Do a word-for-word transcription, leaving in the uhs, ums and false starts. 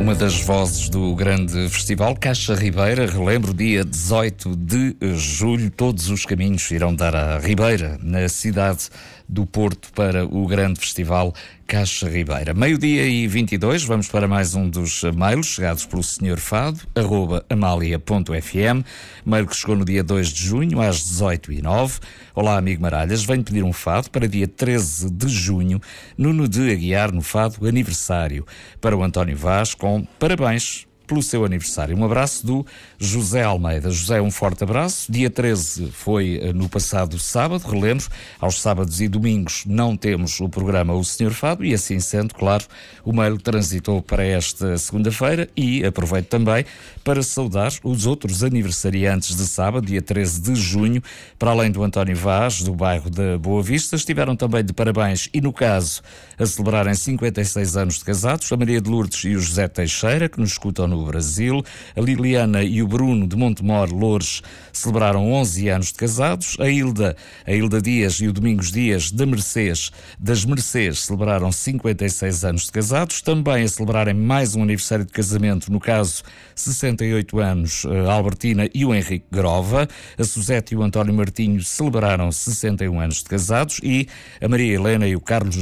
Uma das vozes do grande festival Caixa Ribeira, relembro, dia dezoito de julho, todos os caminhos irão dar à Ribeira, na cidade do Porto, para o grande festival Caixa Ribeira. Meio-dia e vinte e dois, vamos para mais um dos mails chegados pelo senhor Fado, arroba amalia ponto f m, mail que chegou no dia dois de junho, às dezoito e nove. Olá, amigo Maralhas, venho pedir um fado para dia treze de junho, Nuno de Aguiar, no Fado Aniversário, para o António Vaz, com parabéns pelo seu aniversário. Um abraço do José Almeida. José, um forte abraço. Dia treze foi no passado sábado, relembro, aos sábados e domingos não temos o programa O senhor Fado e, assim sendo, claro, o mail transitou para esta segunda-feira e aproveito também para saudar os outros aniversariantes de sábado, dia treze de junho, para além do António Vaz, do bairro da Boa Vista, estiveram também de parabéns e, no caso, a celebrarem cinquenta e seis anos de casados, a Maria de Lourdes e o José Teixeira, que nos escutam no Brasil, a Liliana e o Bruno de Montemor, Loures, celebraram onze anos de casados, a Hilda, a Hilda Dias e o Domingos Dias da Mercês, das Mercês, celebraram cinquenta e seis anos de casados, também a celebrarem mais um aniversário de casamento, no caso sessenta e oito anos, a Albertina e o Henrique Grova, a Suzete e o António Martinho celebraram sessenta e um anos de casados e a Maria Helena e o Carlos